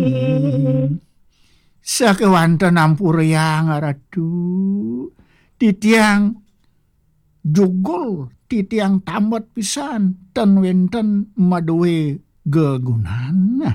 Sakewanten ampuriang aradu titiang jugul titiang tamat pisan ten wenten maduwe gegunan.